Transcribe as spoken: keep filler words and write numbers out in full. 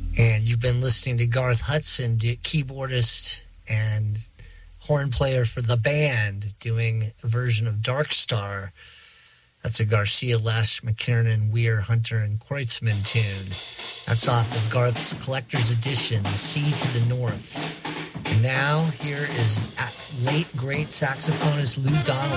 And you've been listening to Garth Hudson, keyboardist and horn player for The Band, doing a version of Dark Star. That's a Garcia, Lesh, McKiernan, Weir, Hunter, and Kreutzmann tune. That's off of Garth's Collector's Edition, The Sea to the North. And now, here is late great saxophonist Lou Donaldson.